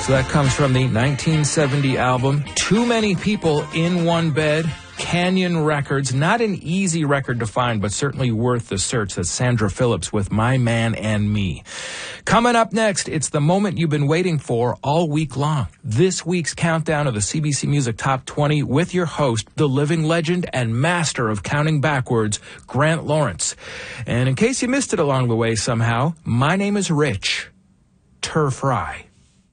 So that comes from the 1970 album, Too Many People in One Bed, Canyon Records. Not an easy record to find, but certainly worth the search. That's Sandra Phillips with My Man and Me. Coming up next, it's the moment you've been waiting for all week long. This week's countdown of the CBC Music Top 20 with your host, the living legend and master of counting backwards, Grant Lawrence. And in case you missed it along the way somehow, my name is Rich Fry.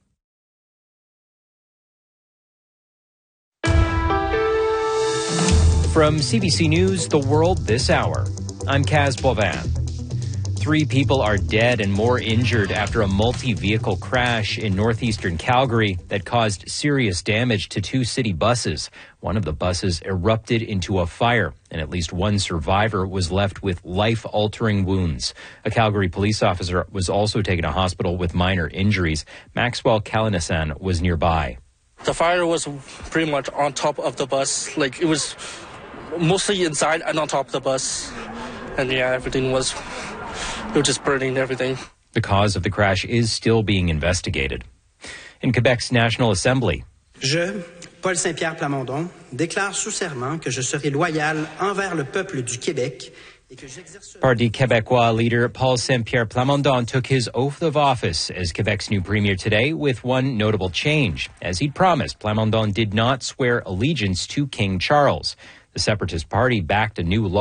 From CBC News, The World This Hour, I'm Kaz Bovan. 3 people are dead and more injured after a multi-vehicle crash in northeastern Calgary that caused serious damage to 2 city buses. One of the buses erupted into a fire, and at least 1 survivor was left with life-altering wounds. A Calgary police officer was also taken to hospital with minor injuries. Maxwell Kalinasan was nearby. The fire was pretty much on top of the bus. Like, it was mostly inside and on top of the bus. And yeah, everything was just burning everything. The cause of the crash is still being investigated. In Quebec's National Assembly, Je, Paul Saint-Pierre Plamondon, déclare sous serment que je serai loyal envers le peuple du Québec. Parti Québécois leader Paul Saint-Pierre Plamondon took his oath of office as Quebec's new premier today with one notable change. As he'd promised, Plamondon did not swear allegiance to King Charles. The Separatist Party backed a new law